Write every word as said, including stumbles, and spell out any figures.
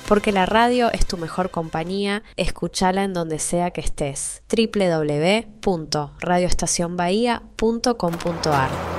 porque la radio es tu mejor compañía, escúchala en donde sea que estés. doble u doble u doble u punto radio estación bahía punto com punto a r